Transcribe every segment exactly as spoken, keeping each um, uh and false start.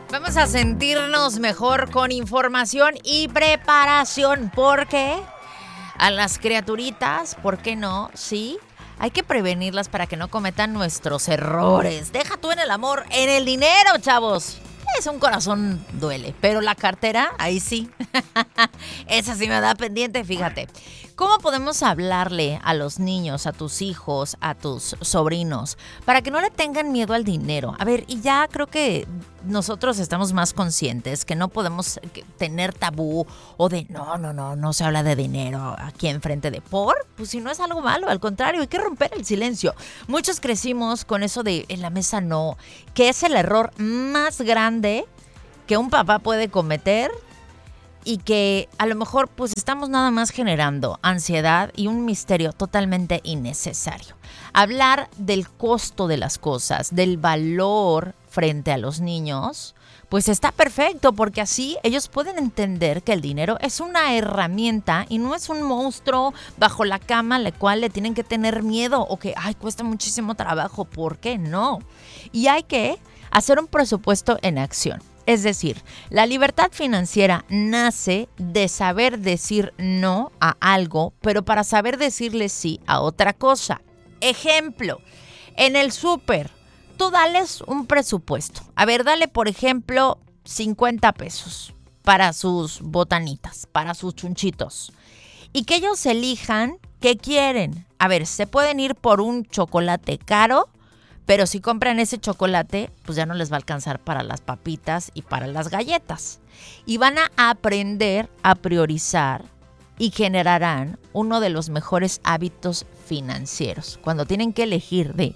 Vamos a sentirnos mejor con información y preparación, porque a las criaturitas, ¿por qué no? Sí, hay que prevenirlas para que no cometan nuestros errores. Deja tú en el amor, en el dinero, chavos. Es un corazón duele, pero la cartera, ahí sí. Esa sí me da pendiente, fíjate. ¿Cómo podemos hablarle a los niños, a tus hijos, a tus sobrinos, para que no le tengan miedo al dinero? A ver, y ya creo que nosotros estamos más conscientes que no podemos tener tabú o de no, no, no, no se habla de dinero aquí enfrente de por, pues si no es algo malo, al contrario, hay que romper el silencio. Muchos crecimos con eso de en la mesa no, que es el error más grande que un papá puede cometer. Y que a lo mejor pues estamos nada más generando ansiedad y un misterio totalmente innecesario. Hablar del costo de las cosas, del valor frente a los niños, pues está perfecto porque así ellos pueden entender que el dinero es una herramienta y no es un monstruo bajo la cama al cual le tienen que tener miedo o que ay, cuesta muchísimo trabajo. ¿Por qué no? Y hay que hacer un presupuesto en acción. Es decir, la libertad financiera nace de saber decir no a algo, pero para saber decirle sí a otra cosa. Ejemplo, en el súper, tú dales un presupuesto. A ver, dale, por ejemplo, cincuenta pesos para sus botanitas, para sus chunchitos. Y que ellos elijan qué quieren. A ver, se pueden ir por un chocolate caro, pero si compran ese chocolate, pues ya no les va a alcanzar para las papitas y para las galletas. Y van a aprender a priorizar y generarán uno de los mejores hábitos financieros. Cuando tienen que elegir de,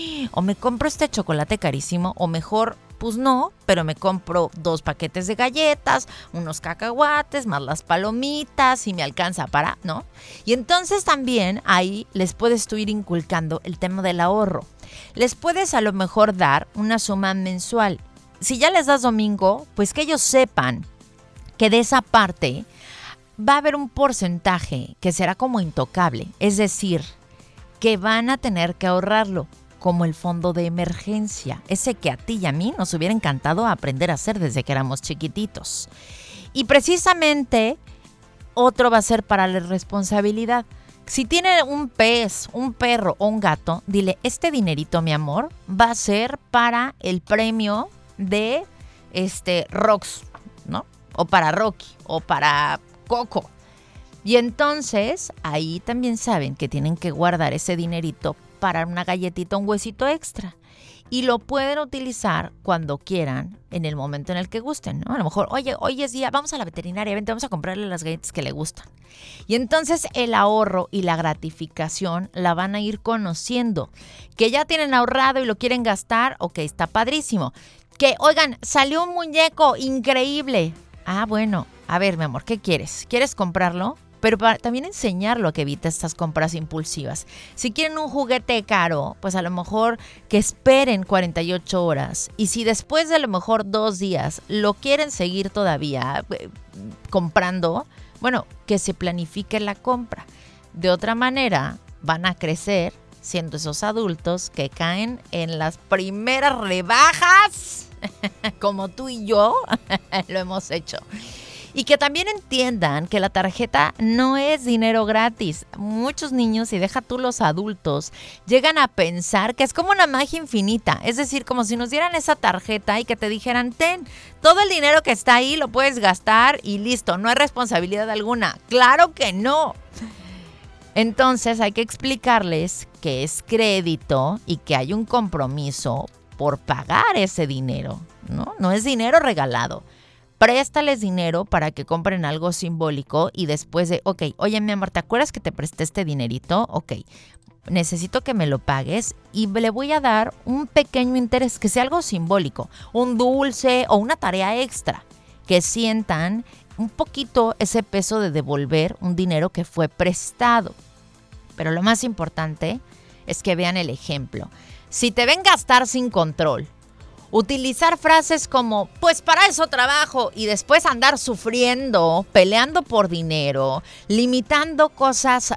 o me compro este chocolate carísimo, o mejor, pues no, pero me compro dos paquetes de galletas, unos cacahuates, más las palomitas y me alcanza para, ¿no? Y entonces también ahí les puedes tú ir inculcando el tema del ahorro. Les puedes a lo mejor dar una suma mensual. Si ya les das domingo, pues que ellos sepan que de esa parte va a haber un porcentaje que será como intocable. Es decir, que van a tener que ahorrarlo, como el fondo de emergencia. Ese que a ti y a mí nos hubiera encantado aprender a hacer desde que éramos chiquititos. Y precisamente otro va a ser para la responsabilidad. Si tiene un pez, un perro o un gato, dile, este dinerito, mi amor, va a ser para el premio de este Rox, ¿no? O para Rocky, o para Coco. Y entonces, ahí también saben que tienen que guardar ese dinerito para una galletita, un huesito extra. Y lo pueden utilizar cuando quieran, en el momento en el que gusten, ¿no? A lo mejor, oye, hoy es día, vamos a la veterinaria, vente, vamos a comprarle las galletas que le gustan. Y entonces el ahorro y la gratificación la van a ir conociendo. Que ya tienen ahorrado y lo quieren gastar, ok, está padrísimo. Que, oigan, salió un muñeco increíble. Ah, bueno, a ver, mi amor, ¿qué quieres? ¿Quieres comprarlo? Pero para también enseñarlo a que evite estas compras impulsivas. Si quieren un juguete caro, pues a lo mejor que esperen cuarenta y ocho horas. Y si después de a lo mejor dos días lo quieren seguir todavía eh, comprando, bueno, que se planifique la compra. De otra manera, van a crecer siendo esos adultos que caen en las primeras rebajas, como tú y yo lo hemos hecho. Y que también entiendan que la tarjeta no es dinero gratis. Muchos niños, y deja tú los adultos, llegan a pensar que es como una magia infinita. Es decir, como si nos dieran esa tarjeta y que te dijeran, ten, todo el dinero que está ahí lo puedes gastar y listo, no hay responsabilidad alguna. ¡Claro que no! Entonces hay que explicarles que es crédito y que hay un compromiso por pagar ese dinero, ¿no? No es dinero regalado. Préstales dinero para que compren algo simbólico y después de, ok, oye, mi amor, ¿te acuerdas que te presté este dinerito? Ok, necesito que me lo pagues y le voy a dar un pequeño interés, que sea algo simbólico, un dulce o una tarea extra, que sientan un poquito ese peso de devolver un dinero que fue prestado. Pero lo más importante es que vean el ejemplo. Si te ven gastar sin control, utilizar frases como, pues para eso trabajo, y después andar sufriendo, peleando por dinero, limitando cosas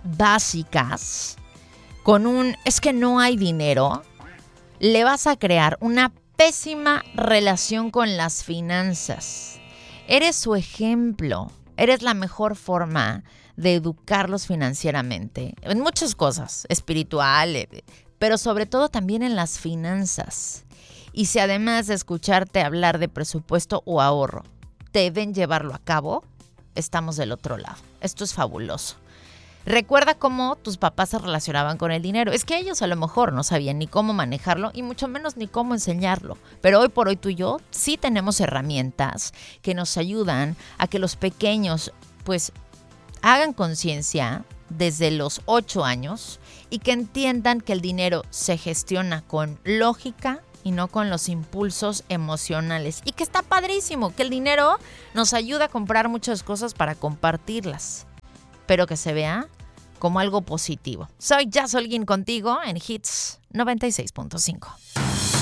básicas, con un, es que no hay dinero, le vas a crear una pésima relación con las finanzas. Eres su ejemplo. Eres la mejor forma de educarlos financieramente. En muchas cosas, espiritual, pero sobre todo también en las finanzas. Y si además de escucharte hablar de presupuesto o ahorro, deben llevarlo a cabo, estamos del otro lado. Esto es fabuloso. Recuerda cómo tus papás se relacionaban con el dinero. Es que ellos a lo mejor no sabían ni cómo manejarlo y mucho menos ni cómo enseñarlo. Pero hoy por hoy tú y yo sí tenemos herramientas que nos ayudan a que los pequeños pues hagan conciencia desde los ocho años y que entiendan que el dinero se gestiona con lógica y no con los impulsos emocionales. Y que está padrísimo, que el dinero nos ayuda a comprar muchas cosas para compartirlas, pero que se vea como algo positivo. Soy Jazz Holguín contigo en Hits noventa y seis punto cinco.